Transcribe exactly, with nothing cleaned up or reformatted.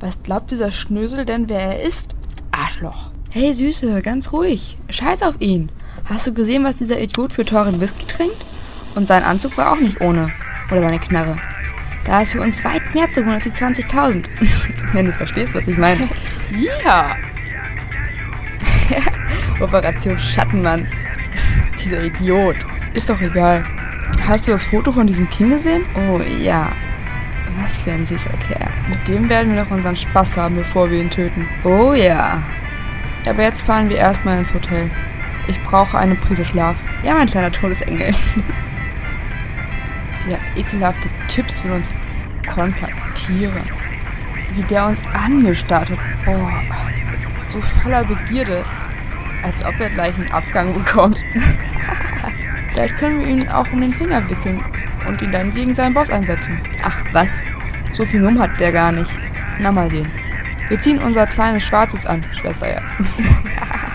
Was glaubt dieser Schnösel denn, wer er ist? Arschloch. Hey Süße, ganz ruhig. Scheiß auf ihn. Hast du gesehen, was dieser Idiot für teuren Whisky trinkt? Und sein Anzug war auch nicht ohne. Oder seine Knarre. Da ist für uns weit mehr zu holen als die zwanzigtausend. Wenn du verstehst, was ich meine. Ja. Operation Schattenmann. Dieser Idiot. Ist doch egal. Hast du das Foto von diesem King gesehen? Oh ja. Was für ein süßer Kerl. Mit dem werden wir noch unseren Spaß haben, bevor wir ihn töten. Oh ja. Aber jetzt fahren wir erstmal ins Hotel. Ich brauche eine Prise Schlaf. Ja, mein kleiner Todesengel. Dieser ekelhafte Tipps will uns kontaktieren. Wie der uns angestarrt hat. Oh, so voller Begierde. Als ob er gleich einen Abgang bekommt. Vielleicht können wir ihn auch um den Finger wickeln und ihn dann gegen seinen Boss einsetzen. Ach was, so viel Mumm hat der gar nicht. Na, mal sehen. Wir ziehen unser kleines Schwarzes an, Schwesterherz.